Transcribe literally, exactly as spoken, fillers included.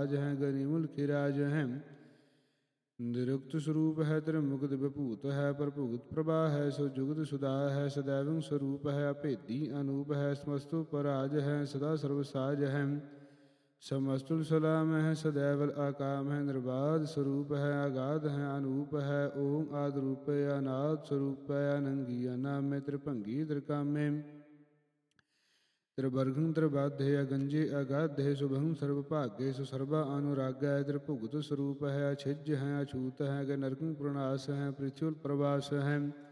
साज हैं गरि मुल्खि राज हैं। निरुक्त स्वरूप है त्रिमुकुट विभूत है प्रभुगत प्रभा है सो जुगत सुधा है सदैवं स्वरूप है अभेदी अनूप है समस्तु पराज है सदा सर्वसाज है समस्तुल सलाम है सदैवल आकाम है निर्बाध स्वरूप है आगाध है अनूप है ओम आदि रूप अनाद स्वरूप है अनंगी अनामे त्रिभंगी त्रिकामे त्रिवर्गं त्रिबाधे अगंजे अगाधे शुभं सर्वभाग्ये सुसर्वा अनुराग्य त्रिभुगत स्वरूप है अछिज्य है अछूत है नरकं प्रणाश है पृथ्वी प्रवास है